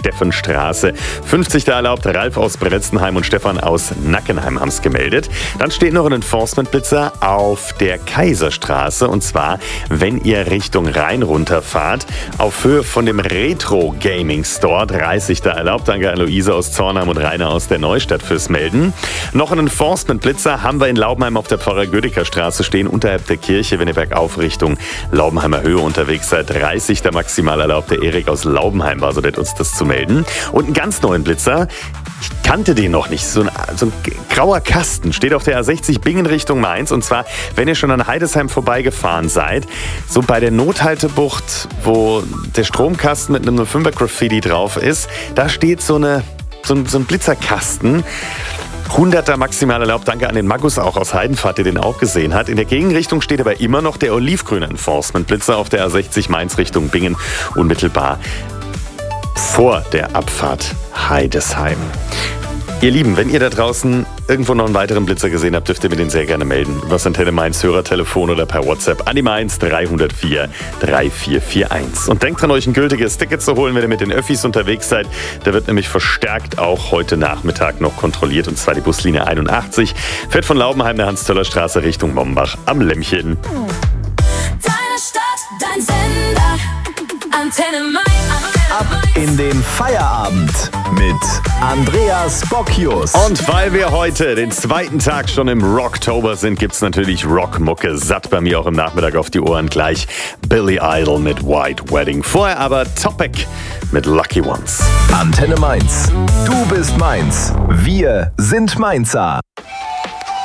Steffenstraße 50 da erlaubt. Ralf aus Bretzenheim und Stefan aus Nackenheim haben es gemeldet. Dann steht noch ein Enforcement-Blitzer auf der Kaiserstraße. Und zwar, wenn ihr Richtung Rhein runterfahrt, auf Höhe von dem Retro Gaming Store 30 da erlaubt. Danke an Luise aus Zornheim und Rainer aus der Neustadt fürs Melden. Noch ein Enforcement-Blitzer haben wir in Laubenheim auf der Pfarrer-Gödecker-Straße stehen, unterhalb der Kirche, wenn ihr bergauf Richtung Laubenheimer Höhe unterwegs seid. 30 der maximal erlaubt. Der Erik aus Laubenheim war so nett, uns das zu melden. Und einen ganz neuen Blitzer. Ich kannte den noch nicht. So ein grauer Kasten steht auf der A60 Bingen Richtung Mainz. Und zwar, wenn ihr schon an Heidesheim vorbeigefahren seid, so bei der Nothaltebucht, wo der Stromkasten mit einem 05er Graffiti drauf ist, da steht so ein Blitzerkasten. 100er maximal erlaubt. Danke an den Magus auch aus Heidenfahrt, der den auch gesehen hat. In der Gegenrichtung steht aber immer noch der olivgrüne Enforcement-Blitzer auf der A60 Mainz Richtung Bingen, unmittelbar vor der Abfahrt Heidesheim. Ihr Lieben, wenn ihr da draußen irgendwo noch einen weiteren Blitzer gesehen habt, dürft ihr mir den sehr gerne melden. Über das Antenne Mainz Hörertelefon oder per WhatsApp an die Mainz 304 3441. Und denkt dran, euch ein gültiges Ticket zu holen, wenn ihr mit den Öffis unterwegs seid. Da wird nämlich verstärkt auch heute Nachmittag noch kontrolliert. Und zwar die Buslinie 81. Fährt von Laubenheim der Hans-Zöller-Straße Richtung Mombach am Lämmchen. Deine Stadt, dein Sender, Antenne Mainz. Ab in den Feierabend mit Andreas Bocchius. Und weil wir heute den zweiten Tag schon im Rocktober sind, gibt's natürlich Rockmucke satt bei mir auch im Nachmittag auf die Ohren. Gleich Billy Idol mit White Wedding. Vorher aber Topic mit Lucky Ones. Antenne Mainz. Du bist Mainz. Wir sind Mainzer.